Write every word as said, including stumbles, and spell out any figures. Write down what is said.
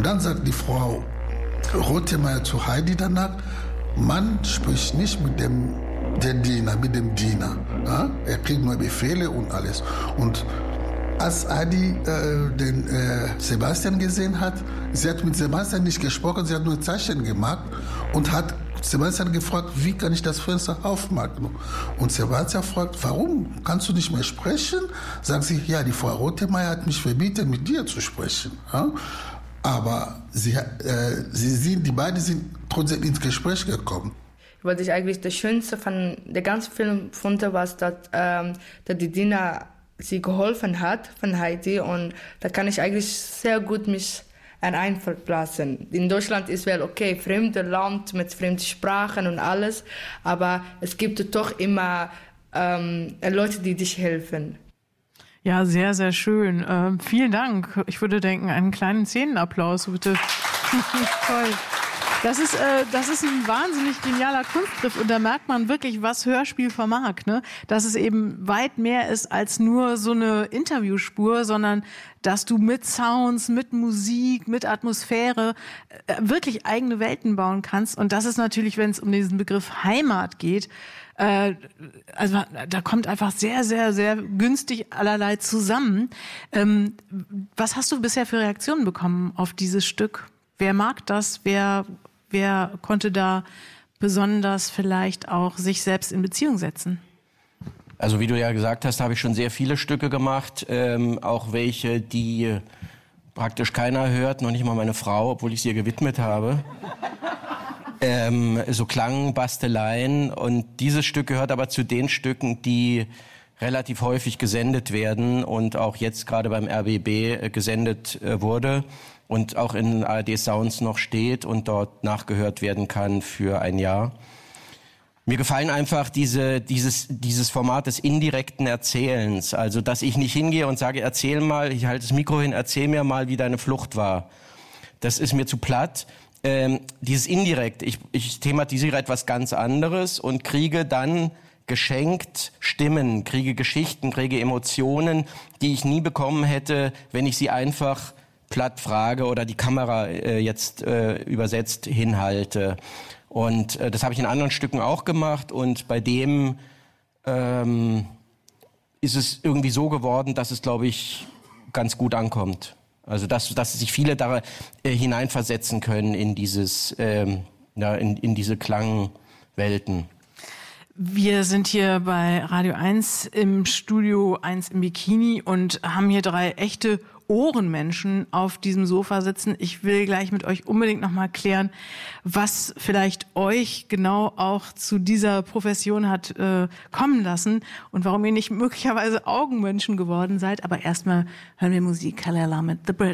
Und dann sagt die Frau Rothenmeier zu Heidi danach, man spricht nicht mit dem der Diener, mit dem Diener. Ja? Er kriegt nur Befehle und alles. Und als Heidi äh, den äh, Sebastian gesehen hat, sie hat mit Sebastian nicht gesprochen, sie hat nur Zeichen gemacht und hat Sebastian gefragt, wie kann ich das Fenster aufmachen? Und Sebastian fragt, warum kannst du nicht mehr sprechen? Sagt sie, ja, die Frau Rothenmeier hat mich verboten, mit dir zu sprechen. Ja? Aber sie, äh, sie sind, die beiden sind trotzdem ins Gespräch gekommen. Was ich eigentlich das Schönste von der ganzen Film fand, war, dass, ähm, dass die Dina sie geholfen hat von Heidi, und da kann ich eigentlich sehr gut mich einverlassen. In Deutschland ist wel okay, fremde Land mit fremden Sprachen und alles, aber es gibt doch immer ähm, Leute, die dich helfen. Ja, sehr, sehr schön. Ähm, vielen Dank. Ich würde denken, einen kleinen Szenenapplaus, bitte. Toll. Das ist, äh, das ist ein wahnsinnig genialer Kunstgriff, und da merkt man wirklich, was Hörspiel vermag, ne? Dass es eben weit mehr ist als nur so eine Interviewspur, sondern dass du mit Sounds, mit Musik, mit Atmosphäre äh, wirklich eigene Welten bauen kannst. Und das ist natürlich, wenn es um diesen Begriff Heimat geht, äh, also da kommt einfach sehr, sehr, sehr günstig allerlei zusammen. Ähm, was hast du bisher für Reaktionen bekommen auf dieses Stück? Wer mag das? Wer Wer konnte da besonders vielleicht auch sich selbst in Beziehung setzen? Also wie du ja gesagt hast, habe ich schon sehr viele Stücke gemacht, ähm, auch welche, die praktisch keiner hört, noch nicht mal meine Frau, obwohl ich sie ihr gewidmet habe. ähm, so Klangbasteleien, und dieses Stück gehört aber zu den Stücken, die relativ häufig gesendet werden und auch jetzt gerade beim R B B äh, gesendet äh, wurde. Und auch in A R D Sounds noch steht und dort nachgehört werden kann für ein Jahr. Mir gefallen einfach diese, dieses, dieses Format des indirekten Erzählens. Also, dass ich nicht hingehe und sage, erzähl mal, ich halte das Mikro hin, erzähl mir mal, wie deine Flucht war. Das ist mir zu platt. Ähm, dieses indirekt, ich, ich thematisiere etwas ganz anderes und kriege dann geschenkt Stimmen, kriege Geschichten, kriege Emotionen, die ich nie bekommen hätte, wenn ich sie einfach platt frage oder die Kamera äh, jetzt äh, übersetzt hinhalte. Und äh, das habe ich in anderen Stücken auch gemacht, und bei dem ähm, ist es irgendwie so geworden, dass es, glaube ich, ganz gut ankommt. Also dass, dass sich viele da äh, hineinversetzen können in dieses, ähm, ja, in, in diese Klangwelten. Wir sind hier bei Radio eins im Studio eins im Bikini und haben hier drei echte Ohrenmenschen auf diesem Sofa sitzen. Ich will gleich mit euch unbedingt nochmal klären, was vielleicht euch genau auch zu dieser Profession hat äh, kommen lassen und warum ihr nicht möglicherweise Augenmenschen geworden seid. Aber erstmal hören wir Musik. Kalala mit The Bridge.